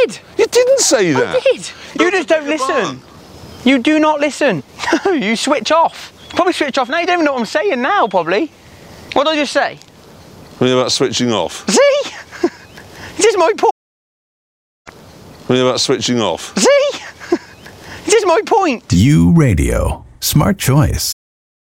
did. You didn't say that. I did. You just don't listen. You do not listen. No, you switch off. Probably switch off now. You don't even know what I'm saying now, probably. What did I just say? What are you about switching off? See? This is my point. What are you about switching off? See? This is my point. You Radio. Smart choice.